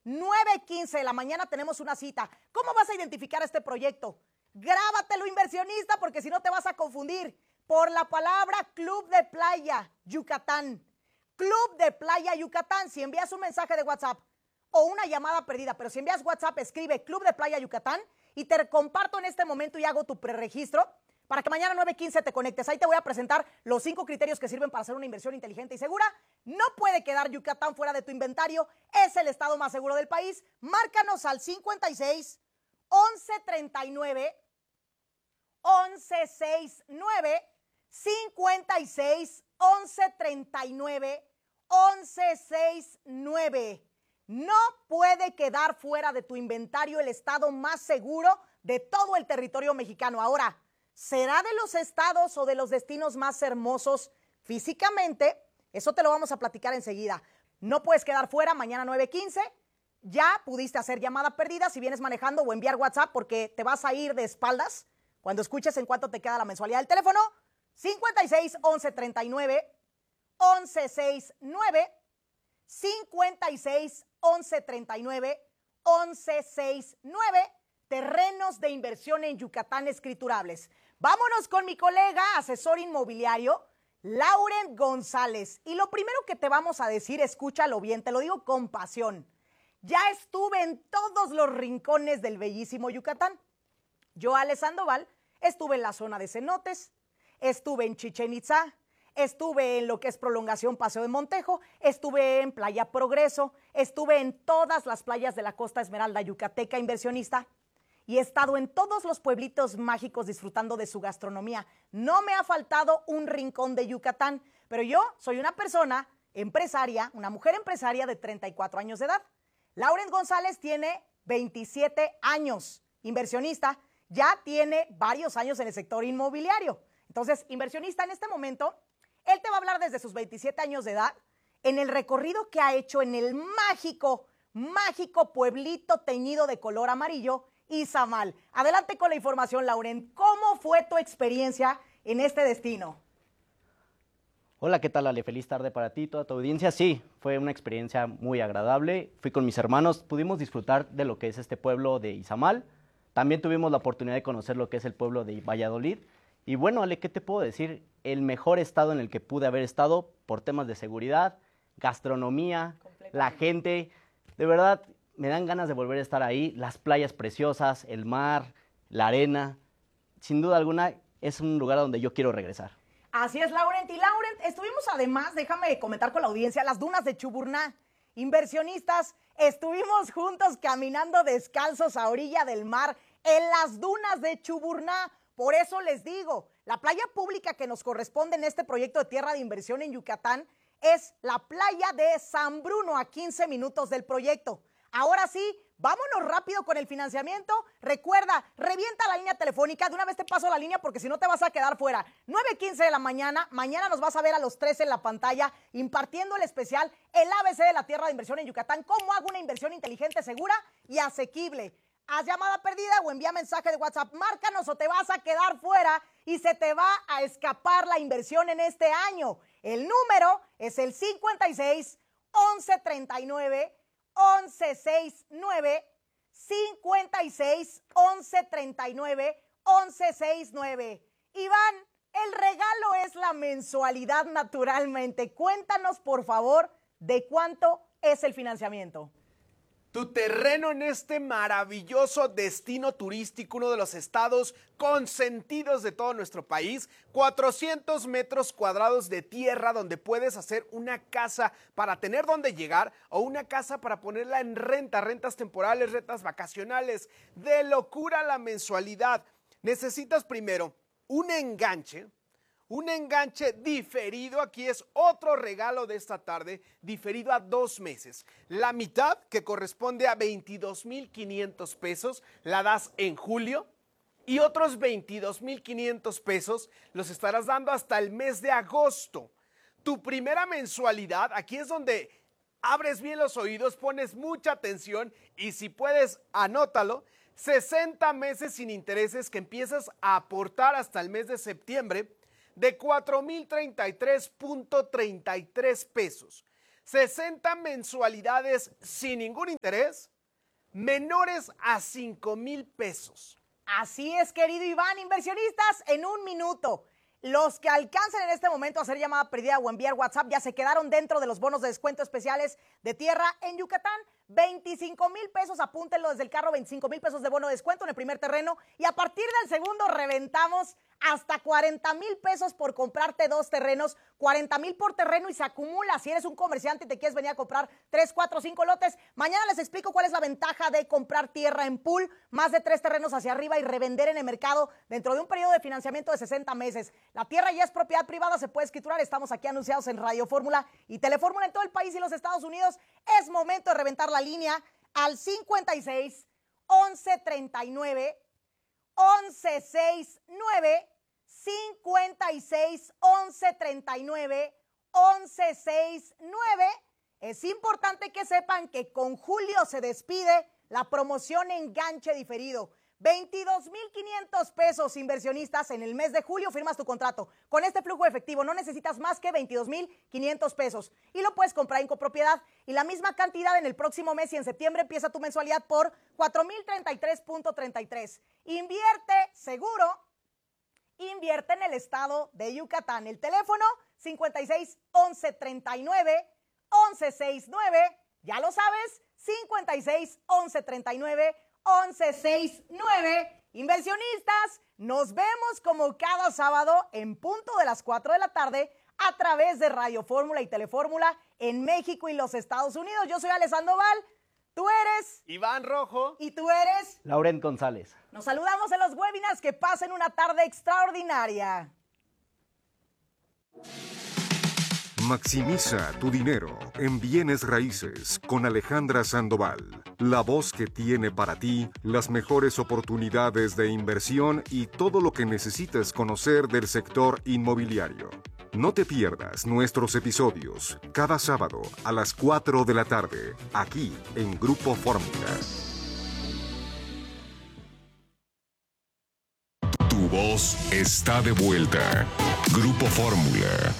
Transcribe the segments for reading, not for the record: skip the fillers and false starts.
9:15 de la mañana tenemos una cita. ¿Cómo vas a identificar este proyecto? Grábatelo, inversionista, porque si no te vas a confundir. Por la palabra Club de Playa Yucatán. Club de Playa Yucatán. Si envías un mensaje de WhatsApp o una llamada perdida, pero si envías WhatsApp, escribe Club de Playa Yucatán y te comparto en este momento y hago tu preregistro para que mañana 9:15 te conectes. Ahí te voy a presentar los 5 criterios que sirven para hacer una inversión inteligente y segura. No puede quedar Yucatán fuera de tu inventario. Es el estado más seguro del país. Márcanos al 56 11 39 11 69 56 11 39 11 69. No puede quedar fuera de tu inventario el estado más seguro de todo el territorio mexicano. Ahora, ¿será de los estados o de los destinos más hermosos físicamente? Eso te lo vamos a platicar enseguida. No puedes quedar fuera mañana 9:15. Ya pudiste hacer llamada perdida si vienes manejando o enviar WhatsApp porque te vas a ir de espaldas cuando escuches en cuánto te queda la mensualidad del teléfono. 56 11 39 11 69 56 11 39 11 69. Terrenos de inversión en Yucatán escriturables. Vámonos con mi colega, asesor inmobiliario, Laurent González. Y lo primero que te vamos a decir, escúchalo bien, te lo digo con pasión. Ya estuve en todos los rincones del bellísimo Yucatán. Yo, Ale Sandoval, estuve en la zona de cenotes, estuve en Chichén Itzá, estuve en lo que es prolongación Paseo de Montejo, estuve en Playa Progreso, estuve en todas las playas de la Costa Esmeralda yucateca, inversionista, y he estado en todos los pueblitos mágicos disfrutando de su gastronomía. No me ha faltado un rincón de Yucatán, pero yo soy una persona empresaria, una mujer empresaria de 34 años de edad. Laurent González tiene 27 años, inversionista, ya tiene varios años en el sector inmobiliario. Entonces, inversionista, en este momento, él te va a hablar desde sus 27 años de edad, en el recorrido que ha hecho en el mágico pueblito teñido de color amarillo, Izamal. Adelante con la información, Laurent. ¿Cómo fue tu experiencia en este destino? Hola, ¿qué tal, Ale? Feliz tarde para ti y toda tu audiencia. Sí, fue una experiencia muy agradable. Fui con mis hermanos, pudimos disfrutar de lo que es este pueblo de Izamal. También tuvimos la oportunidad de conocer lo que es el pueblo de Valladolid. Y bueno, Ale, ¿qué te puedo decir? El mejor estado en el que pude haber estado por temas de seguridad, gastronomía, la gente. De verdad, me dan ganas de volver a estar ahí. Las playas preciosas, el mar, la arena. Sin duda alguna, es un lugar donde yo quiero regresar. Así es, Laurent. Y Laurent, estuvimos además, déjame comentar con la audiencia, las dunas de Chuburná. Inversionistas, estuvimos juntos caminando descalzos a orilla del mar en las dunas de Chuburná. Por eso les digo, la playa pública que nos corresponde en este proyecto de tierra de inversión en Yucatán es la playa de San Bruno, a 15 minutos del proyecto. Ahora sí, vámonos rápido con el financiamiento. Recuerda, revienta la línea telefónica. De una vez te paso la línea porque si no te vas a quedar fuera. 9:15 de la mañana. Mañana nos vas a ver a los 3 en la pantalla impartiendo el especial El ABC de la tierra de inversión en Yucatán. ¿Cómo hago una inversión inteligente, segura y asequible? Haz llamada perdida o envía mensaje de WhatsApp. Márcanos o te vas a quedar fuera y se te va a escapar la inversión en este año. El número es el 56 11 39 11 69 56 11 39 11 69. Iván, el regalo es la mensualidad, naturalmente. Cuéntanos, por favor, de cuánto es el financiamiento. Tu terreno en este maravilloso destino turístico, uno de los estados consentidos de todo nuestro país, 400 metros cuadrados de tierra donde puedes hacer una casa para tener donde llegar o una casa para ponerla en renta, rentas temporales, rentas vacacionales. De locura la mensualidad. Necesitas primero un enganche diferido. Aquí es otro regalo de esta tarde, diferido a 2 meses. La mitad, que corresponde a 22,500 pesos, la das en julio y otros 22,500 pesos los estarás dando hasta el mes de agosto. Tu primera mensualidad, aquí es donde abres bien los oídos, pones mucha atención y si puedes, anótalo. 60 meses sin intereses que empiezas a aportar hasta el mes de septiembre, de 4,033.33 pesos. 60 mensualidades sin ningún interés, menores a 5,000 pesos. Así es, querido Iván, inversionistas, en un minuto. Los que alcancen en este momento a hacer llamada perdida o enviar WhatsApp ya se quedaron dentro de los bonos de descuento especiales de tierra en Yucatán. 25,000 pesos, apúntenlo desde el carro, 25,000 pesos de bono de descuento en el primer terreno. Y a partir del segundo reventamos hasta 40,000 pesos por comprarte 2 terrenos, 40,000 por terreno y se acumula. Si eres un comerciante y te quieres venir a comprar 3, 4, 5 lotes, mañana les explico cuál es la ventaja de comprar tierra en pool, más de 3 terrenos hacia arriba y revender en el mercado dentro de un periodo de financiamiento de 60 meses. La tierra ya es propiedad privada, se puede escriturar. Estamos aquí anunciados en Radio Fórmula y Telefórmula en todo el país y los Estados Unidos. Es momento de reventar la línea al 56 11 39 11 69 56 11 39 11 69. Es importante que sepan que con julio se despide la promoción enganche diferido. 22,500 pesos, inversionistas, en el mes de julio firmas tu contrato. Con este flujo efectivo no necesitas más que 22,500 pesos y lo puedes comprar en copropiedad y la misma cantidad en el próximo mes y en septiembre empieza tu mensualidad por 4,033.33. Invierte seguro, invierte en el estado de Yucatán. El teléfono 56 11 39 11 69, ya lo sabes, 56 11 39 11 69. Inversionistas, nos vemos como cada sábado en punto de las 4 de la tarde a través de Radio Fórmula y Telefórmula en México y los Estados Unidos. Yo soy Alessandro Val, tú eres Iván Rojo. y tú eres Laurent González. Nos saludamos en los webinars. Que pasen una tarde extraordinaria. Maximiza tu dinero en bienes raíces con Alejandra Sandoval, la voz que tiene para ti las mejores oportunidades de inversión y todo lo que necesitas conocer del sector inmobiliario. No te pierdas nuestros episodios cada sábado a las 4 de la tarde, aquí en Grupo Fórmula. Tu voz está de vuelta. Grupo Fórmula.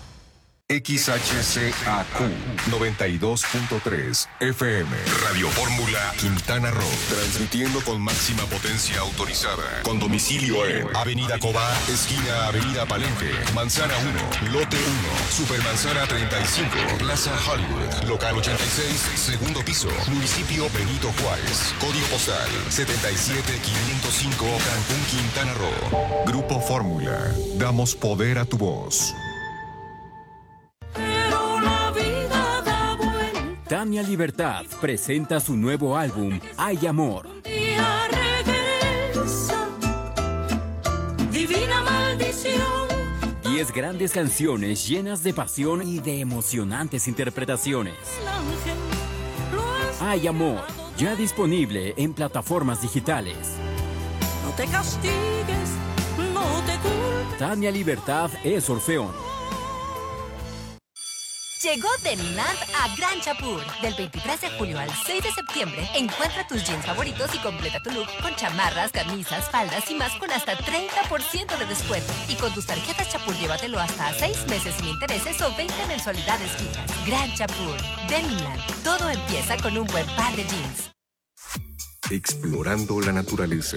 XHCAQ 92.3 FM. Radio Fórmula Quintana Roo. Transmitiendo con máxima potencia autorizada. Con domicilio en Avenida Cobá, esquina Avenida Palenque, Manzana 1, Lote 1, Supermanzana 35, Plaza Hollywood, Local 86, segundo piso, Municipio Benito Juárez. Código postal 77505, Cancún, Quintana Roo. Grupo Fórmula. Damos poder a tu voz. Tania Libertad presenta su nuevo álbum, Hay Amor. Divina maldición. 10 grandes canciones llenas de pasión y de emocionantes interpretaciones. Hay Amor, ya disponible en plataformas digitales. No te castigues, no te culpes. Tania Libertad es Orfeón. Llegó Denimland a Gran Chapur. Del 23 de julio al 6 de septiembre, encuentra tus jeans favoritos y completa tu look con chamarras, camisas, faldas y más con hasta 30% de descuento. Y con tus tarjetas Chapur, llévatelo hasta 6 meses sin intereses o 20 mensualidades fijas. Gran Chapur. Denimland. Todo empieza con un buen par de jeans. Explorando la naturaleza.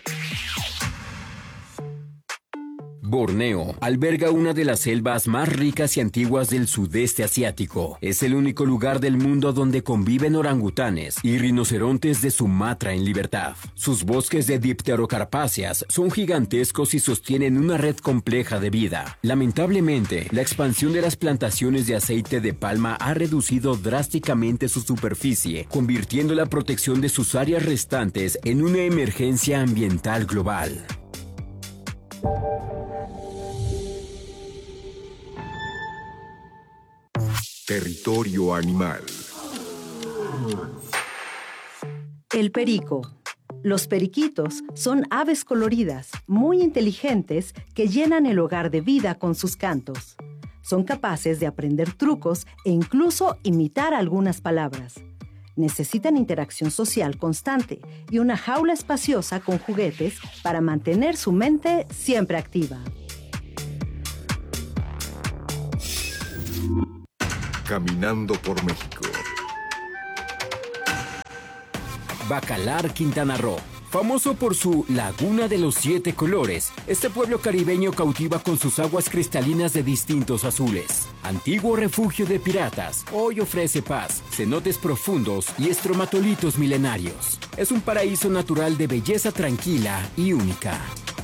Borneo alberga una de las selvas más ricas y antiguas del sudeste asiático. Es el único lugar del mundo donde conviven orangutanes y rinocerontes de Sumatra en libertad. Sus bosques de dipterocarpáceas son gigantescos y sostienen una red compleja de vida. Lamentablemente, la expansión de las plantaciones de aceite de palma ha reducido drásticamente su superficie, convirtiendo la protección de sus áreas restantes en una emergencia ambiental global. Territorio animal. El perico. Los periquitos son aves coloridas, muy inteligentes, que llenan el hogar de vida con sus cantos. Son capaces de aprender trucos e incluso imitar algunas palabras. Necesitan interacción social constante y una jaula espaciosa con juguetes para mantener su mente siempre activa. caminando por México. Bacalar, Quintana Roo. Famoso por su Laguna de los 7 colores, este pueblo caribeño cautiva con sus aguas cristalinas de distintos azules. Antiguo refugio de piratas, hoy ofrece paz, cenotes profundos y estromatolitos milenarios. Es un paraíso natural de belleza tranquila y única.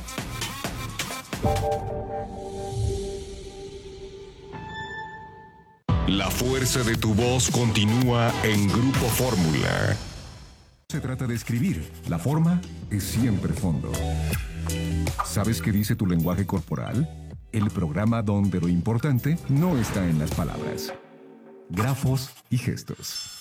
La fuerza de tu voz continúa en Grupo Fórmula. Se trata de escribir. La forma es siempre fondo. ¿Sabes qué dice tu lenguaje corporal? El programa donde lo importante no está en las palabras. Grafos y gestos.